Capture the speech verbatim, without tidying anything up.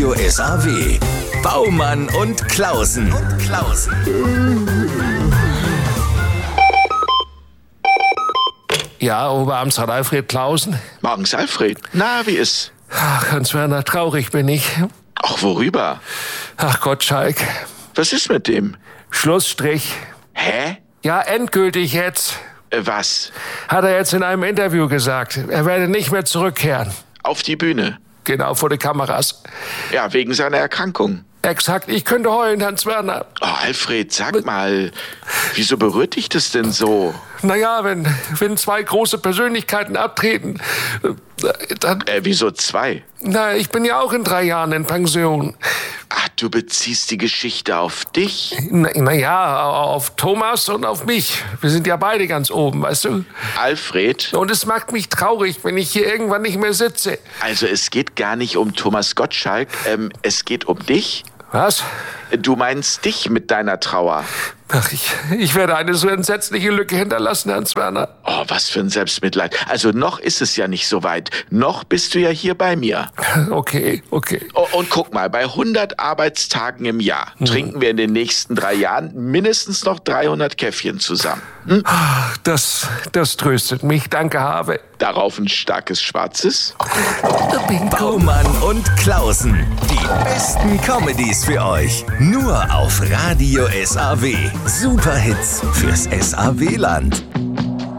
Radio S A W. Baumann und Klausen. Und Klausen. Ja, Oberamtsrat Alfred Klausen. Morgens, Alfred. Na, wie ist? Ach, Hans-Werner, traurig bin ich. Ach, worüber? Ach Gott, Schalk. Was ist mit dem? Schlussstrich. Hä? Ja, endgültig jetzt. Äh, was? Hat er jetzt in einem Interview gesagt. Er werde nicht mehr zurückkehren. Auf die Bühne? Genau, vor die Kameras. Ja, wegen seiner Erkrankung. Exakt, ich könnte heulen, Hans-Werner. Oh, Alfred, sag mal, wieso berührt dich das denn so? Naja, wenn, wenn zwei große Persönlichkeiten abtreten, dann... Äh, wieso zwei? Na, ich bin ja auch in drei Jahren in Pension. Ach, du beziehst die Geschichte auf dich? Na, na ja, auf Thomas und auf mich. Wir sind ja beide ganz oben, weißt du? Alfred? Und es macht mich traurig, wenn ich hier irgendwann nicht mehr sitze. Also es geht gar nicht um Thomas Gottschalk, ähm, es geht um dich. Was? Du meinst dich mit deiner Trauer. Ach, ich, ich werde eine so entsetzliche Lücke hinterlassen, Hans-Werner. Oh, was für ein Selbstmitleid. Also noch ist es ja nicht so weit. Noch bist du ja hier bei mir. Okay, okay. Oh, und guck mal, bei hundert Arbeitstagen im Jahr hm. trinken wir in den nächsten drei Jahren mindestens noch dreihundert Käffchen zusammen. Hm? Das, das tröstet mich. Danke, Habe. Darauf ein starkes Schwarzes. Baumann und Klausen. Die besten Comedies für euch. Nur auf Radio S A W. Superhits fürs S A W-Land.